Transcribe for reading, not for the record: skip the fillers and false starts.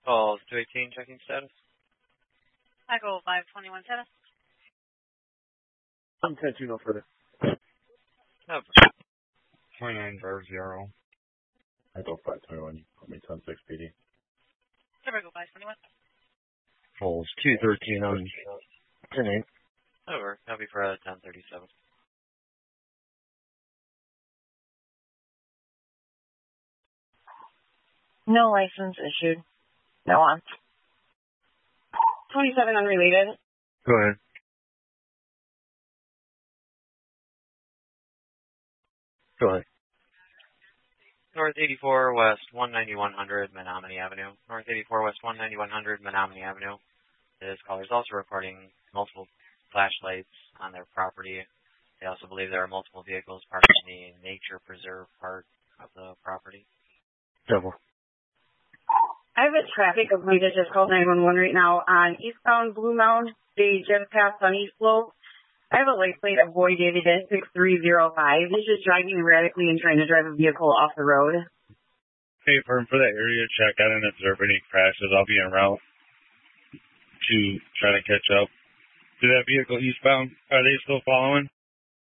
Call 218, checking status. I go 521 status. I'm 10-2, no further. No. 2950. I go 521. Call me 10-6 PD. I go 521. Falls 213 on 10-8. Over. Copy for 1037. No license issued. No on. 27 unrelated. Go ahead. Go ahead. North 84 West 19100 Menominee Avenue. North 84 West 19100 Menominee Avenue. This caller is also reporting multiple flashlights on their property. They also believe there are multiple vehicles parked in the nature preserve part of the property. Double. I have a traffic complaint that just called 911 right now on eastbound Blue Mound. They just passed on East Slope. I have a license plate of Boy David at 6305. He's just driving erratically and trying to drive a vehicle off the road. Hey, firm, for that area check, I didn't observe any crashes. I'll be en route to try to catch up. To that vehicle eastbound, are they still following?